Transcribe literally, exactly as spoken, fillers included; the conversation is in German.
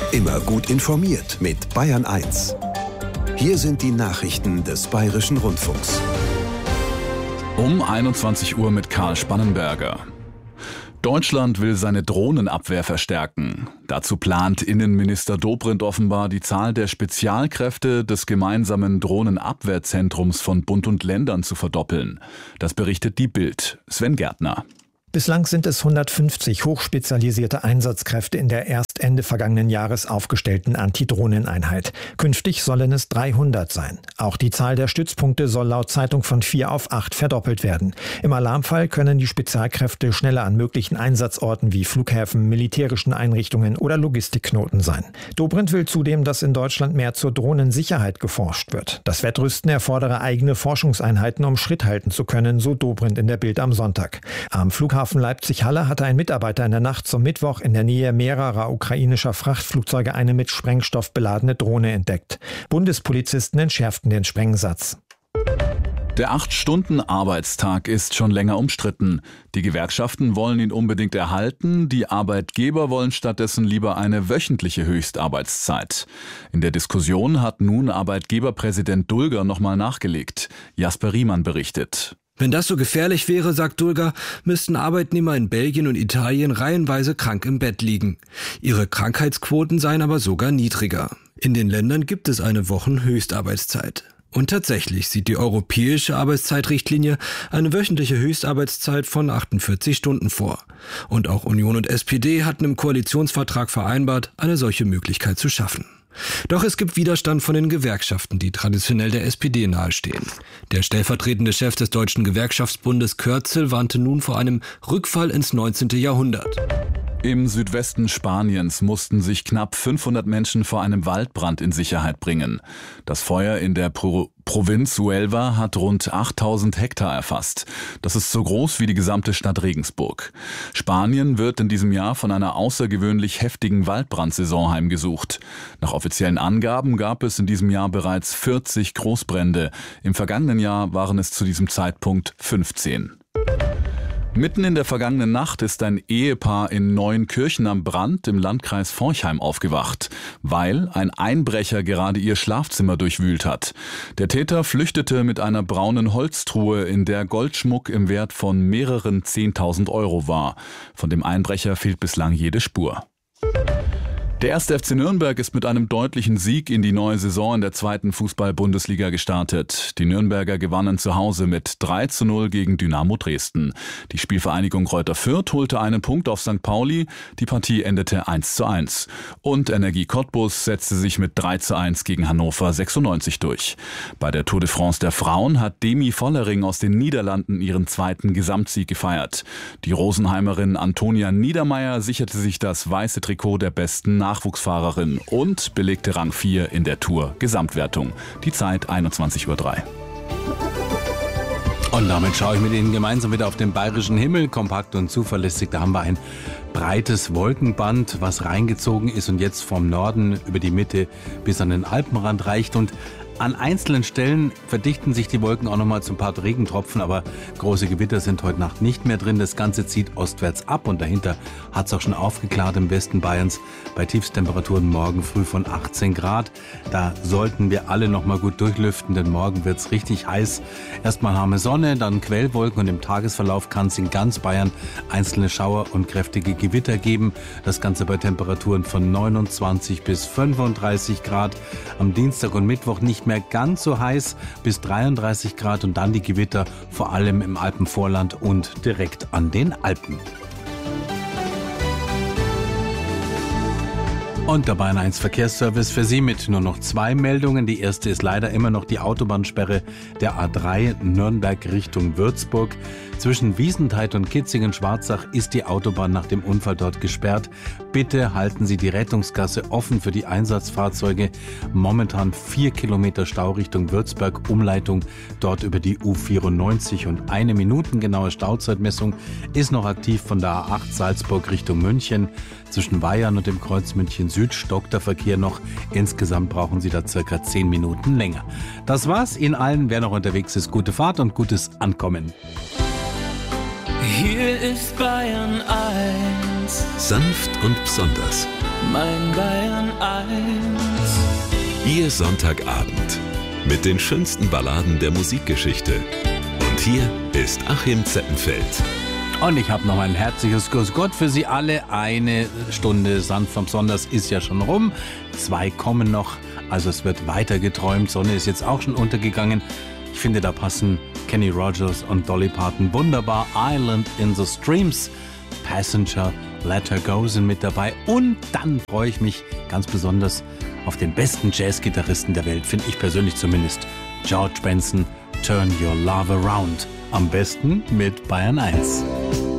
Immer gut informiert mit Bayern eins. Hier sind die Nachrichten des Bayerischen Rundfunks. Um einundzwanzig Uhr mit Karl Spannenberger. Deutschland will seine Drohnenabwehr verstärken. Dazu plant Innenminister Dobrindt offenbar, die Zahl der Spezialkräfte des gemeinsamen Drohnenabwehrzentrums von Bund und Ländern zu verdoppeln. Das berichtet die Bild. Sven Gärtner. Bislang sind es hundertfünfzig hochspezialisierte Einsatzkräfte in der erst Ende vergangenen Jahres aufgestellten Antidrohneneinheit. Künftig sollen es dreihundert sein. Auch die Zahl der Stützpunkte soll laut Zeitung von vier auf acht verdoppelt werden. Im Alarmfall können die Spezialkräfte schneller an möglichen Einsatzorten wie Flughäfen, militärischen Einrichtungen oder Logistikknoten sein. Dobrindt will zudem, dass in Deutschland mehr zur Drohnensicherheit geforscht wird. Das Wettrüsten erfordere eigene Forschungseinheiten, um Schritt halten zu können, so Dobrindt in der Bild am Sonntag. Am Flughafen Leipzig-Halle hatte ein Mitarbeiter in der Nacht zum Mittwoch in der Nähe mehrerer ukrainischer Frachtflugzeuge eine mit Sprengstoff beladene Drohne entdeckt. Bundespolizisten entschärften den Sprengsatz. Der acht-Stunden-Arbeitstag ist schon länger umstritten. Die Gewerkschaften wollen ihn unbedingt erhalten, die Arbeitgeber wollen stattdessen lieber eine wöchentliche Höchstarbeitszeit. In der Diskussion hat nun Arbeitgeberpräsident Dulger nochmal nachgelegt. Jasper Riemann berichtet. Wenn das so gefährlich wäre, sagt Dulger, müssten Arbeitnehmer in Belgien und Italien reihenweise krank im Bett liegen. Ihre Krankheitsquoten seien aber sogar niedriger. In den Ländern gibt es eine Wochenhöchstarbeitszeit. Und tatsächlich sieht die europäische Arbeitszeitrichtlinie eine wöchentliche Höchstarbeitszeit von achtundvierzig Stunden vor. Und auch Union und S P D hatten im Koalitionsvertrag vereinbart, eine solche Möglichkeit zu schaffen. Doch es gibt Widerstand von den Gewerkschaften, die traditionell der S P D nahestehen. Der stellvertretende Chef des Deutschen Gewerkschaftsbundes Kürzel warnte nun vor einem Rückfall ins neunzehnte Jahrhundert. Im Südwesten Spaniens mussten sich knapp fünfhundert Menschen vor einem Waldbrand in Sicherheit bringen. Das Feuer in der Pro- Provinz Huelva hat rund achttausend Hektar erfasst. Das ist so groß wie die gesamte Stadt Regensburg. Spanien wird in diesem Jahr von einer außergewöhnlich heftigen Waldbrandsaison heimgesucht. Nach offiziellen Angaben gab es in diesem Jahr bereits vierzig Großbrände. Im vergangenen Jahr waren es zu diesem Zeitpunkt fünfzehn. Mitten in der vergangenen Nacht ist ein Ehepaar in Neuenkirchen am Brand im Landkreis Forchheim aufgewacht, weil ein Einbrecher gerade ihr Schlafzimmer durchwühlt hat. Der Täter flüchtete mit einer braunen Holztruhe, in der Goldschmuck im Wert von mehreren zehntausend Euro war. Von dem Einbrecher fehlt bislang jede Spur. Der erste F C Nürnberg ist mit einem deutlichen Sieg in die neue Saison in der zweiten Fußball-Bundesliga gestartet. Die Nürnberger gewannen zu Hause mit drei zu null gegen Dynamo Dresden. Die Spielvereinigung Greuther Fürth holte einen Punkt auf Sankt Pauli. Die Partie endete eins zu eins. Und Energie Cottbus setzte sich mit drei zu eins gegen Hannover sechsundneunzig durch. Bei der Tour de France der Frauen hat Demi Vollering aus den Niederlanden ihren zweiten Gesamtsieg gefeiert. Die Rosenheimerin Antonia Niedermeyer sicherte sich das weiße Trikot der besten Nachwuchsfahrerin und belegte Rang vier in der Tour-Gesamtwertung. Die Zeit einundzwanzig Uhr drei. Und damit schaue ich mit Ihnen gemeinsam wieder auf den bayerischen Himmel, kompakt und zuverlässig. Da haben wir ein breites Wolkenband, was reingezogen ist und jetzt vom Norden über die Mitte bis an den Alpenrand reicht. Und an einzelnen Stellen verdichten sich die Wolken auch nochmal zu ein paar Regentropfen, aber große Gewitter sind heute Nacht nicht mehr drin. Das Ganze zieht ostwärts ab und dahinter hat es auch schon aufgeklärt im Westen Bayerns bei Tiefstemperaturen morgen früh von achtzehn Grad. Da sollten wir alle nochmal gut durchlüften, denn morgen wird es richtig heiß. Erstmal haben wir Sonne, dann Quellwolken und im Tagesverlauf kann es in ganz Bayern einzelne Schauer und kräftige Gewitter geben. Das Ganze bei Temperaturen von neunundzwanzig bis fünfunddreißig Grad. Am Dienstag und Mittwoch nicht mehr ganz so heiß, bis dreiunddreißig Grad und dann die Gewitter, vor allem im Alpenvorland und direkt an den Alpen. Und der Bayern eins Verkehrsservice für Sie mit nur noch zwei Meldungen. Die erste ist leider immer noch die Autobahnsperre der A drei Nürnberg Richtung Würzburg. Zwischen Wiesentheit und Kitzingen-Schwarzach ist die Autobahn nach dem Unfall dort gesperrt. Bitte halten Sie die Rettungsgasse offen für die Einsatzfahrzeuge. Momentan vier Kilometer Stau Richtung Würzburg, Umleitung dort über die U vierundneunzig und eine minutengenaue Stauzeitmessung ist noch aktiv von der A acht Salzburg Richtung München. Zwischen Weihern und dem Kreuz München Süd stockt der Verkehr noch. Insgesamt brauchen Sie da circa zehn Minuten länger. Das war's. Ihnen allen, wer noch unterwegs ist, gute Fahrt und gutes Ankommen. Hier ist Bayern eins. Sanft und besonders. mein Bayern eins. Ihr Sonntagabend mit den schönsten Balladen der Musikgeschichte. Und hier ist Achim Zeppenfeld. Und ich habe noch ein herzliches Grüß Gott für Sie alle. Eine Stunde sanft vom Sonntags ist ja schon rum. Zwei kommen noch. Also es wird weiter geträumt. Sonne ist jetzt auch schon untergegangen. Ich finde, da passen Kenny Rogers und Dolly Parton wunderbar. Island in the Streams, Passenger, Let Her Go sind mit dabei. Und dann freue ich mich ganz besonders auf den besten Jazzgitarristen der Welt, finde ich persönlich zumindest. George Benson, Turn Your Love Around. Am besten mit Bayern eins.